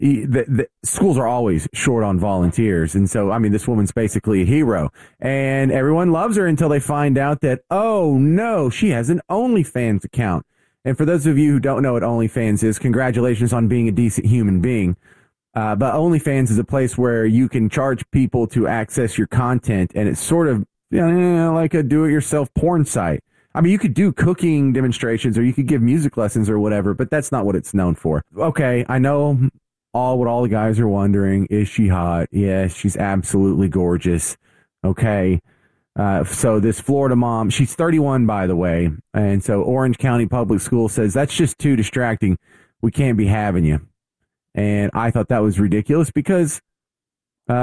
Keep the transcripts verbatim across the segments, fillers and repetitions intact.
the, the schools are always short on volunteers. And so, I mean, this woman's basically a hero. And everyone loves her until they find out that, oh, no, she has an OnlyFans account. And for those of you who don't know what OnlyFans is, congratulations on being a decent human being. Uh, but OnlyFans is a place where you can charge people to access your content, and it's sort of you know, like a do-it-yourself porn site. I mean, you could do cooking demonstrations or you could give music lessons or whatever, but that's not what it's known for. Okay, I know all what all the guys are wondering. Is she hot? Yes, she's absolutely gorgeous. Okay. Uh, so this Florida mom, she's thirty-one, by the way. And so Orange County Public Schools says, that's just too distracting. We can't be having you. And I thought that was ridiculous because uh,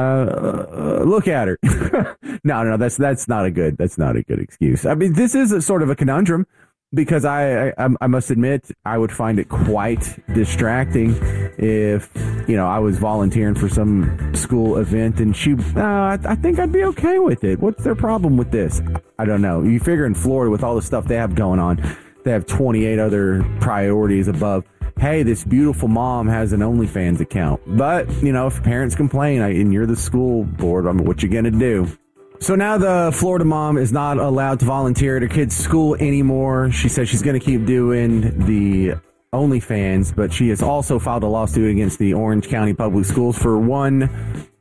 uh, look at her. no, no, that's that's not a good that's not a good excuse. I mean, this is a sort of a conundrum because I, I I must admit I would find it quite distracting if you know I was volunteering for some school event and she. Uh, I, I think I'd be okay with it. What's their problem with this? I don't know. You figure in Florida with all the stuff they have going on, they have twenty-eight other priorities above. Hey, this beautiful mom has an OnlyFans account. But, you know, if parents complain and you're the school board, I mean, what you going to do? So now the Florida mom is not allowed to volunteer at her kid's school anymore. She says she's going to keep doing the OnlyFans, but she has also filed a lawsuit against the Orange County Public Schools for one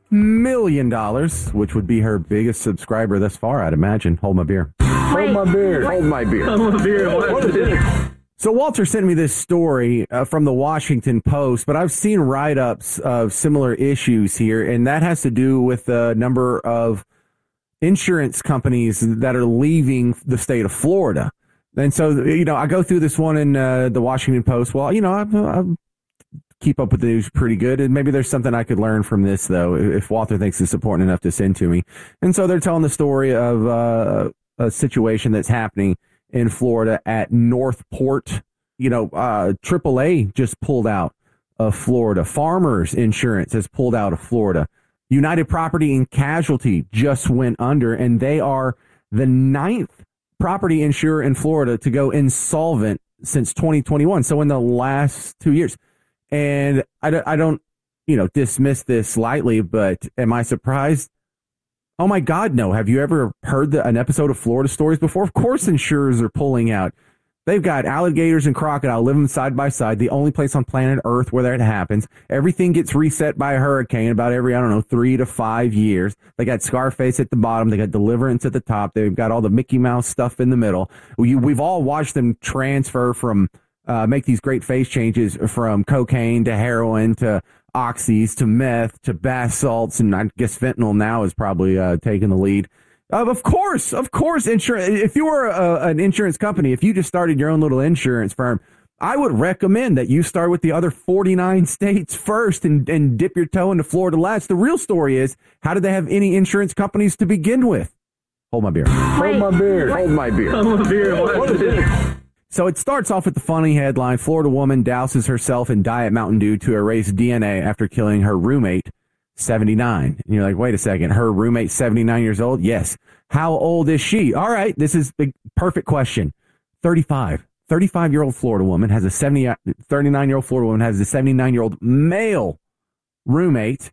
million dollars, which would be her biggest subscriber thus far, I'd imagine. Hold my beer. Hold my beer. Hold my beer. Hold my beer. What is it? So Walter sent me this story uh, from the Washington Post, but I've seen write-ups of similar issues here, and that has to do with the number of insurance companies that are leaving the state of Florida. And so, you know, I go through this one in uh, the Washington Post. Well, you know, I, I keep up with the news pretty good, and maybe there's something I could learn from this, though, if Walter thinks it's important enough to send to me. And so they're telling the story of uh, a situation that's happening in Florida at Northport. You know, uh, triple A just pulled out of Florida. Farmers Insurance has pulled out of Florida. United Property and Casualty just went under, and they are the ninth property insurer in Florida to go insolvent since twenty twenty-one. So in the last two years. And I don't, I don't, you know, dismiss this lightly, but am I surprised? Oh, my God, no. Have you ever heard the, an episode of Florida Stories before? Of course insurers are pulling out. They've got alligators and crocodile living side by side, the only place on planet Earth where that happens. Everything gets reset by a hurricane about every, I don't know, three to five years. They got Scarface at the bottom. They got Deliverance at the top. They've got all the Mickey Mouse stuff in the middle. We, we've all watched them transfer from, uh, make these great face changes from cocaine to heroin to oxys to meth to bath salts, and I guess fentanyl now is probably uh, taking the lead. Uh, of course, of course, insurance. If you were a, an insurance company, if you just started your own little insurance firm, I would recommend that you start with the other forty-nine states first and, and dip your toe into Florida last. The real story is, how did they have any insurance companies to begin with? Hold my beer. Hold my beer. Hold my beer. Hold my beer. What is it? So it starts off with the funny headline: Florida woman douses herself in Diet Mountain Dew to erase D N A after killing her roommate, seventy-nine. And you're like, wait a second, her roommate, seventy-nine years old? Yes. How old is she? All right, this is the perfect question. thirty-five. thirty-five-year-old Florida woman has a seventy, thirty-nine-year-old Florida woman has a seventy-nine-year-old male roommate,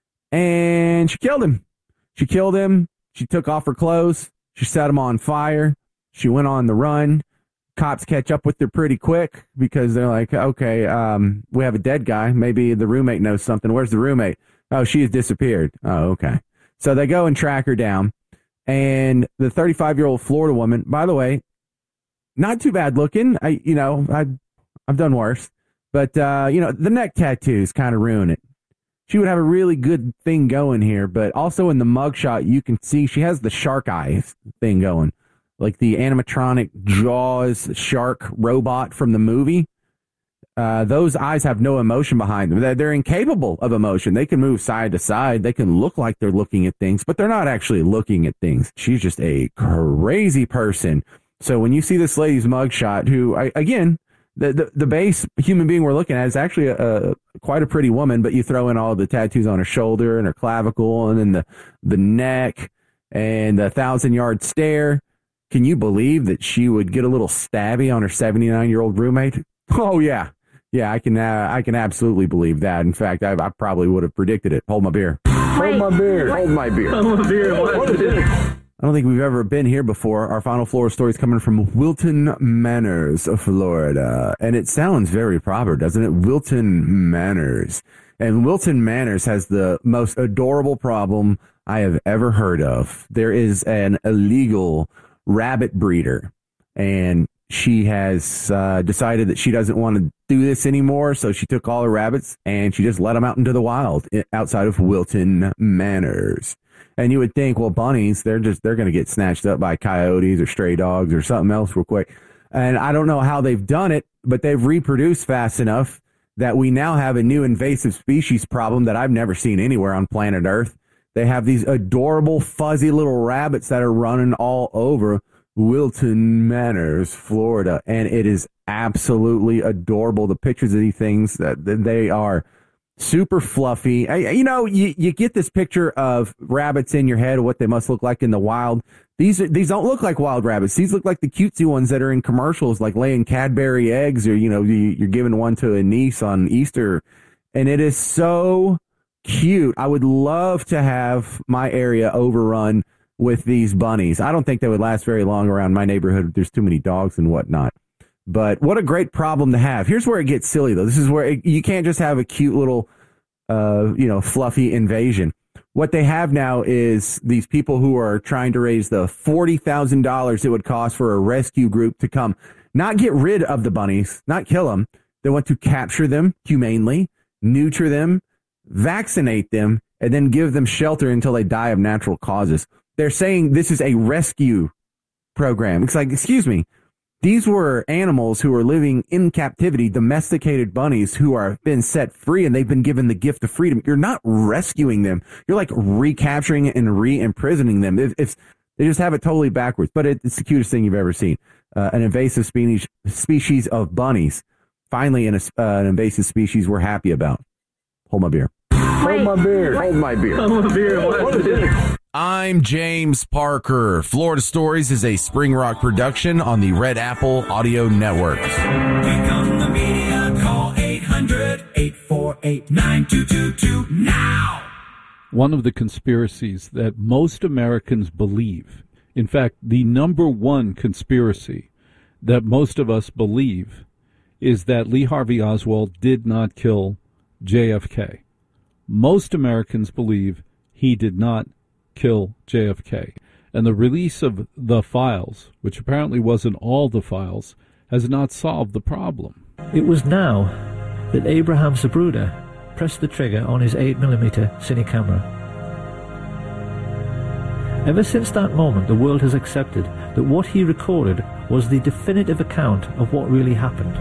and she killed him. She killed him. She took off her clothes. She set him on fire. She went on the run. Cops catch up with her pretty quick because they're like, okay, um, we have a dead guy. Maybe the roommate knows something. Where's the roommate? Oh, she has disappeared. Oh, okay. So they go and track her down. And the thirty-five-year-old Florida woman, by the way, not too bad looking. I, you know, I, I've done worse. But, uh, you know, the neck tattoos kind of ruin it. She would have a really good thing going here. But also in the mugshot, you can see she has the shark eyes thing going. Like the animatronic Jaws shark robot from the movie. Uh, those eyes have no emotion behind them. They're, they're incapable of emotion. They can move side to side. They can look like they're looking at things, but they're not actually looking at things. She's just a crazy person. So when you see this lady's mugshot, who, I, again, the, the, the base human being we're looking at is actually a, a quite a pretty woman, but you throw in all the tattoos on her shoulder and her clavicle and then the, the neck and the thousand yard stare. Can you believe that she would get a little stabby on her seventy-nine-year-old roommate? Oh, yeah. Yeah, I can uh, I can absolutely believe that. In fact, I, I probably would have predicted it. Hold my beer. Hold my beer. Hold my beer. Hold my beer. What is this? I don't think we've ever been here before. Our final Florida story is coming from Wilton Manors, Florida. And it sounds very proper, doesn't it? Wilton Manors. And Wilton Manors has the most adorable problem I have ever heard of. There is an illegal rabbit breeder, and she has uh, decided that she doesn't want to do this anymore, so she took all her rabbits and she just let them out into the wild outside of Wilton Manors. And you would think, well, bunnies, they're just, they're going to get snatched up by coyotes or stray dogs or something else real quick. And I don't know how they've done it, but they've reproduced fast enough that we now have a new invasive species problem that I've never seen anywhere on planet Earth. They have these adorable, fuzzy little rabbits that are running all over Wilton Manors, Florida. And it is absolutely adorable. The pictures of these things, that they are super fluffy. I, you know, you, you get this picture of rabbits in your head of what they must look like in the wild. These are, these don't look like wild rabbits. These look like the cutesy ones that are in commercials, like laying Cadbury eggs, or, you know, you, you're giving one to a niece on Easter. And it is so cute. I would love to have my area overrun with these bunnies. I don't think they would last very long around my neighborhood. There's too many dogs and whatnot. But what a great problem to have. Here's where it gets silly, though. This is where it, you can't just have a cute little, uh, you know, fluffy invasion. What they have now is these people who are trying to raise the forty thousand dollars it would cost for a rescue group to come, not get rid of the bunnies, not kill them. They want to capture them humanely, neuter them, vaccinate them, and then give them shelter until they die of natural causes. They're saying this is a rescue program. It's like, excuse me. These were animals who are living in captivity, domesticated bunnies who are been set free, and they've been given the gift of freedom. You're not rescuing them. You're like recapturing and re-imprisoning them. If, if they just have it totally backwards, but it, it's the cutest thing you've ever seen. Uh, an invasive species, species of bunnies. Finally, an, uh, an invasive species we're happy about. Hold my beer. Hold my beer. Hold my beer. Hold my beer. What is this? I'm James Parker. Florida Stories is a Spring Rock production on the Red Apple Audio Network. Become the media. Call eight hundred, eight four eight, nine two two two now. One of the conspiracies that most Americans believe, in fact, the number one conspiracy that most of us believe, is that Lee Harvey Oswald did not kill J F K. Most Americans believe he did not kill J F K. And the release of the files, which apparently wasn't all the files, has not solved the problem. It was now that Abraham Zapruder pressed the trigger on his eight millimeter cine camera. Ever since that moment, the world has accepted that what he recorded was the definitive account of what really happened.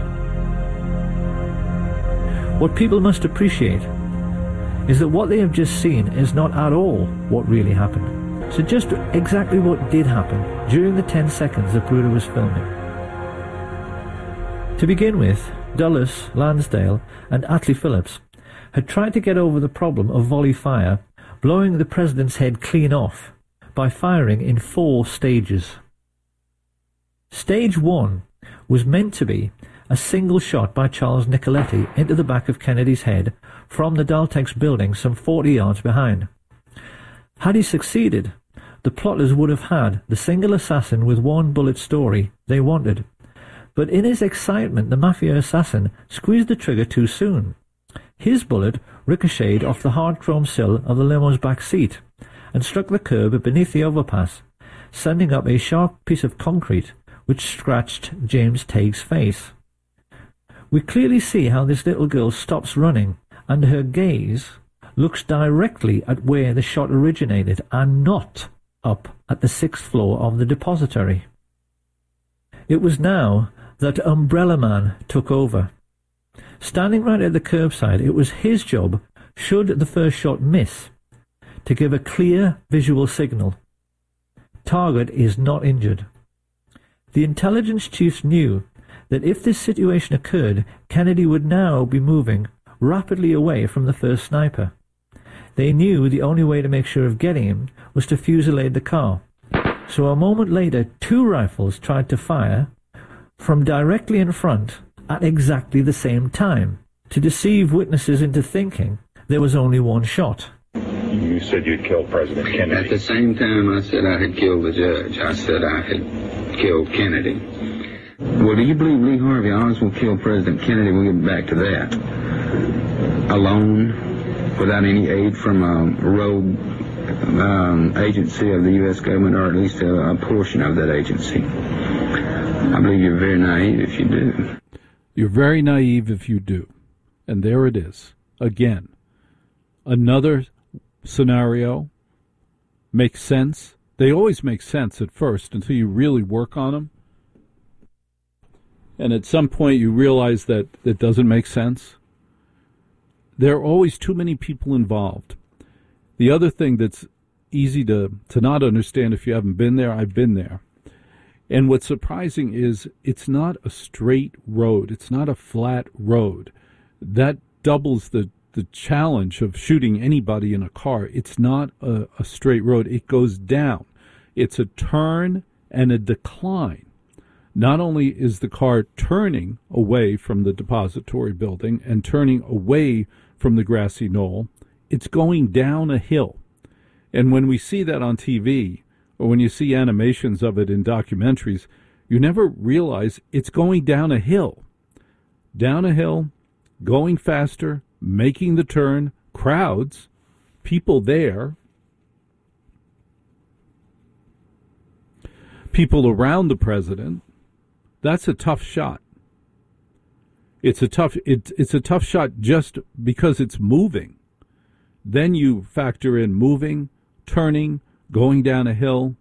What people must appreciate is that what they have just seen is not at all what really happened. So just exactly what did happen during the ten seconds Zapruder was filming. To begin with, Dulles, Lansdale and Atlee Phillips had tried to get over the problem of volley fire, blowing the president's head clean off by firing in four stages. Stage one was meant to be a single shot by Charles Nicoletti into the back of Kennedy's head from the Daltex building some forty yards behind. Had he succeeded, the plotters would have had the single assassin with one bullet story they wanted. But in his excitement, the mafia assassin squeezed the trigger too soon. His bullet ricocheted off the hard chrome sill of the limo's back seat and struck the curb beneath the overpass, sending up a sharp piece of concrete which scratched James Tague's face. We clearly see how this little girl stops running and her gaze looks directly at where the shot originated and not up at the sixth floor of the depository. It was now that Umbrella Man took over. Standing right at the curbside, it was his job, should the first shot miss, to give a clear visual signal. Target is not injured. The intelligence chiefs knew that if this situation occurred, Kennedy would now be moving rapidly away from the first sniper. They knew the only way to make sure of getting him was to fusillade the car. So a moment later, two rifles tried to fire from directly in front at exactly the same time to deceive witnesses into thinking there was only one shot. You said you'd killed President Kennedy. At the same time I said I had killed the judge, I said I had killed Kennedy. Well, do you believe Lee Harvey Oswald killed President Kennedy? We'll get back to that. Alone, without any aid from a rogue um, agency of the U S government, or at least a, a portion of that agency. I believe you're very naive if you do. You're very naive if you do. And there it is. Again, another scenario makes sense. They always make sense at first until you really work on them. And at some point you realize that it doesn't make sense. There are always too many people involved. The other thing that's easy to, to not understand if you haven't been there, I've been there. And what's surprising is it's not a straight road. It's not a flat road. That doubles the, the challenge of shooting anybody in a car. It's not a, a straight road. It goes down. It's a turn and a decline. Not only is the car turning away from the depository building and turning away from the grassy knoll, it's going down a hill. And when we see that on T V, or when you see animations of it in documentaries, you never realize it's going down a hill. Down a hill, going faster, making the turn, crowds, people there, people around the president. That's a tough shot. It's a tough it, it's a tough shot just because it's moving. Then you factor in moving, turning, going down a hill.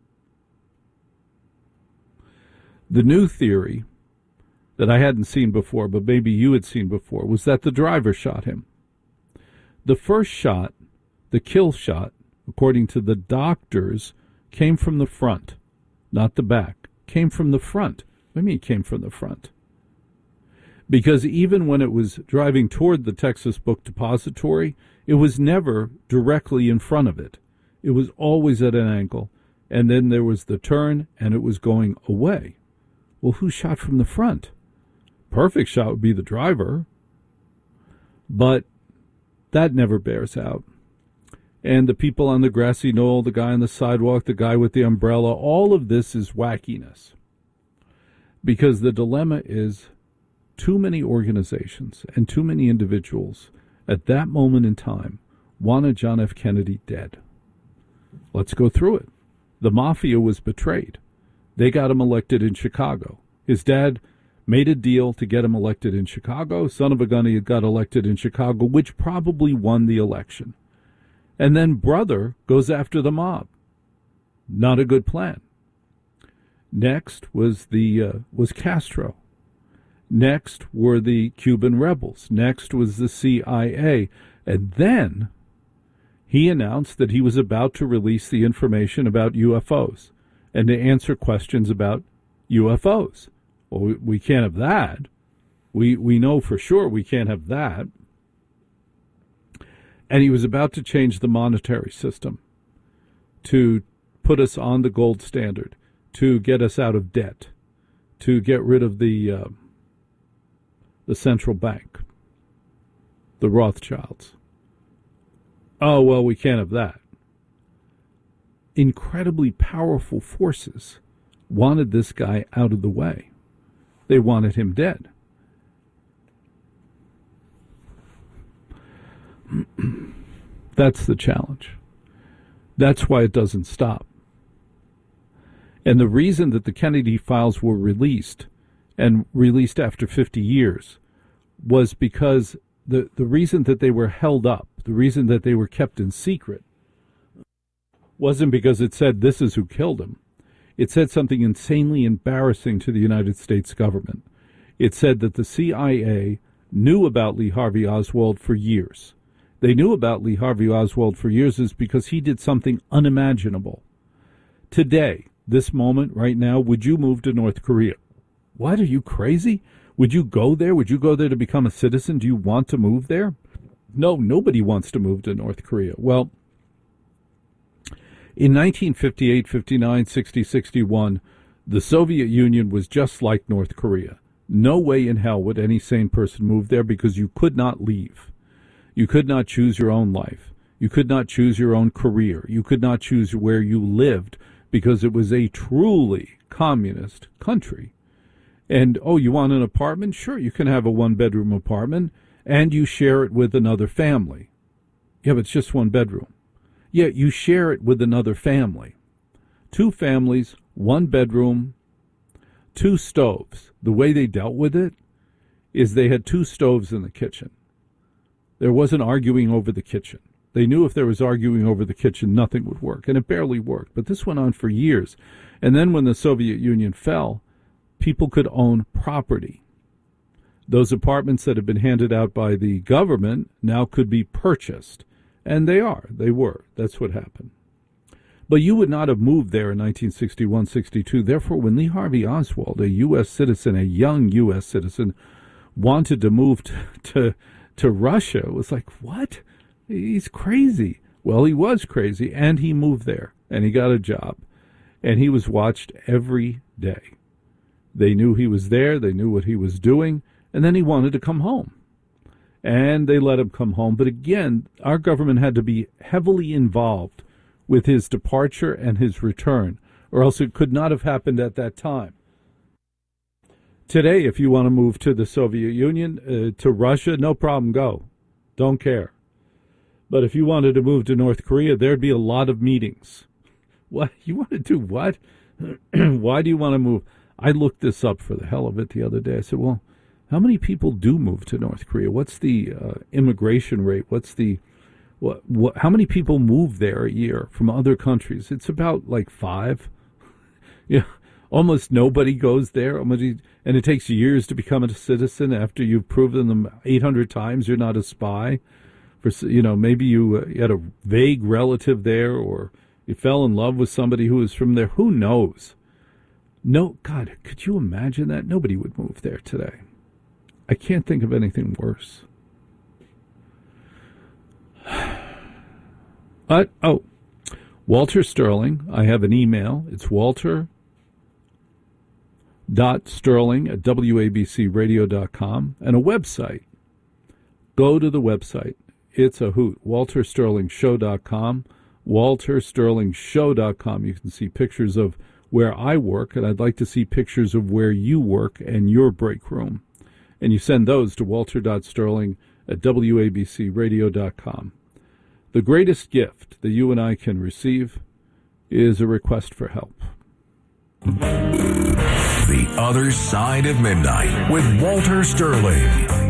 The new theory that I hadn't seen before, but maybe you had seen before, was that the driver shot him. The first shot, the kill shot, according to the doctors, came from the front, not the back. Came from the front. What do you mean it came from the front? Because even when it was driving toward the Texas Book Depository, it was never directly in front of it. It was always at an angle. And then there was the turn, and it was going away. Well, who shot from the front? Perfect shot would be the driver. But that never bears out. And the people on the grassy knoll, the guy on the sidewalk, the guy with the umbrella, all of this is wackiness. Because the dilemma is too many organizations and too many individuals at that moment in time wanted John F. Kennedy dead. Let's go through it. The mafia was betrayed. They got him elected in Chicago. His dad made a deal to get him elected in Chicago. Son of a gun, he got elected in Chicago, which probably won the election. And then brother goes after the mob. Not a good plan. Next was the uh, was Castro. Next were the Cuban rebels. Next was the C I A. And then he announced that he was about to release the information about U F Os and to answer questions about U F Os. Well, we, we can't have that. We we know for sure we can't have that. And he was about to change the monetary system to put us on the gold standard, to get us out of debt, to get rid of the uh, the central bank, the Rothschilds. Oh, well, we can't have that. Incredibly powerful forces wanted this guy out of the way. They wanted him dead. That's the challenge. That's why it doesn't stop. And the reason that the Kennedy files were released, and released after fifty years, was because the, the reason that they were held up, the reason that they were kept in secret, wasn't because it said this is who killed him. It said something insanely embarrassing to the United States government. It said that the C I A knew about Lee Harvey Oswald for years. They knew about Lee Harvey Oswald for years is because he did something unimaginable. Today, this moment, right now, would you move to North Korea? What, are you crazy? Would you go there? Would you go there to become a citizen? Do you want to move there? No, nobody wants to move to North Korea. Well, in nineteen fifty-eight, fifty-nine, sixty, sixty-one, the Soviet Union was just like North Korea. No way in hell would any sane person move there because you could not leave. You could not choose your own life. You could not choose your own career. You could not choose where you lived because it was a truly communist country. And, oh, you want an apartment? Sure, you can have a one-bedroom apartment, and you share it with another family. Yeah, but it's just one bedroom. Yeah, you share it with another family. Two families, one bedroom, two stoves. The way they dealt with it is they had two stoves in the kitchen. There wasn't arguing over the kitchen. They knew if there was arguing over the kitchen, nothing would work, and it barely worked. But this went on for years. And then when the Soviet Union fell, people could own property. Those apartments that had been handed out by the government now could be purchased. And they are. They were. That's what happened. But you would not have moved there in nineteen sixty-one sixty-two. Therefore, when Lee Harvey Oswald, a U S citizen, a young U S citizen, wanted to move to, to, to Russia, it was like, what? He's crazy. Well, he was crazy, and he moved there, and he got a job, and he was watched every day. They knew he was there, they knew what he was doing, and then he wanted to come home. And they let him come home. But again, our government had to be heavily involved with his departure and his return, or else it could not have happened at that time. Today, if you want to move to the Soviet Union, uh, to Russia, no problem, go. Don't care. But if you wanted to move to North Korea, there'd be a lot of meetings. What? You want to do what? Why do you want to move? I looked this up for the hell of it the other day. I said, well, how many people do move to North Korea? What's the uh, immigration rate? What's the what, what? How many people move there a year from other countries? It's about like five. Yeah, almost nobody goes there. And it takes years to become a citizen after you've proven them eight hundred times you're not a spy. For, you know, maybe you, uh, you had a vague relative there, or you fell in love with somebody who was from there. Who knows? No, God, could you imagine that? Nobody would move there today. I can't think of anything worse. But, oh, Walter Sterling, I have an email. It's walter dot sterling at w a b c radio dot com and a website. Go to the website. It's a hoot. walter sterling show dot com. walter sterling show dot com. You can see pictures of where I work, and I'd like to see pictures of where you work and your break room. And you send those to walter dot sterling at w a b c radio dot com. The greatest gift that you and I can receive is a request for help. The Other Side of Midnight with Walter Sterling.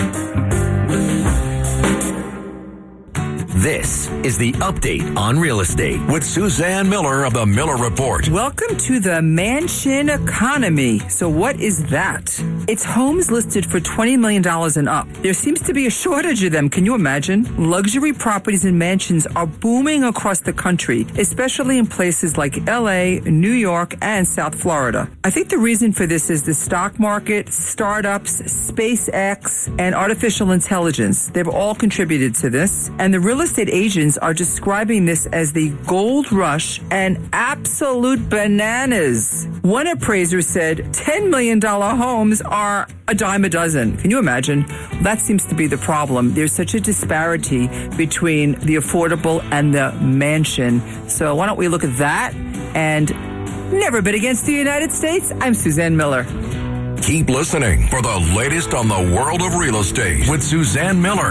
This is the Update on Real Estate with Suzanne Miller of the Miller Report. Welcome to the mansion economy. So what is that? It's homes listed for twenty million dollars and up. There seems to be a shortage of them. Can you imagine? Luxury properties and mansions are booming across the country, especially in places like L A, New York, and South Florida. I think the reason for this is the stock market, startups, SpaceX, and artificial intelligence. They've all contributed to this. And the real estate agents are describing this as the gold rush and absolute bananas. One appraiser said ten million dollars homes are a dime a dozen. Can you imagine? That seems to be the problem. There's such a disparity between the affordable and the mansion. So why don't we look at that and never bid against the United States? I'm Suzanne Miller. Keep listening for the latest on the world of real estate with Suzanne Miller.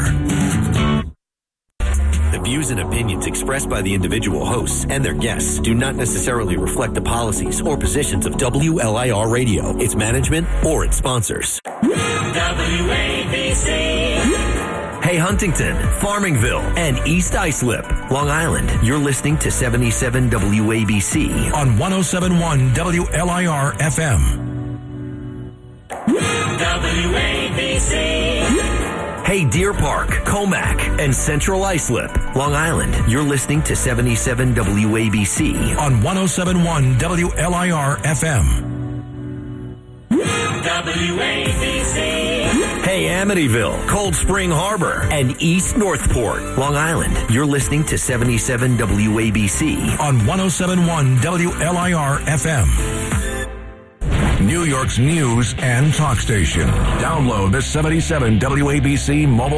The views and opinions expressed by the individual hosts and their guests do not necessarily reflect the policies or positions of W L I R Radio, its management, or its sponsors. W A B C. Hey Huntington, Farmingville, and East Islip, Long Island. You're listening to seventy-seven W A B C on one oh seven point one W L I R F M. W A B C. Hey Deer Park, Comac, and Central Islip, Long Island. You're listening to seventy-seven W A B C on one oh seven point one W L I R F M. W A B C. Hey Amityville, Cold Spring Harbor, and East Northport, Long Island. You're listening to seventy-seven W A B C on one oh seven point one W L I R F M. New York's news and talk station. Download the seventy-seven W A B C mobile